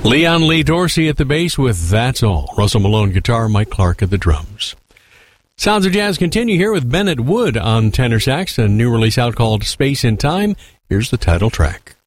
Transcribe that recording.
Leon Lee Dorsey at the bass with That's All. Russell Malone guitar, Mike Clark at the drums. Sounds of Jazz continue here with Bennett Wood on tenor sax, a new release out called Space in Time. Here's the title track.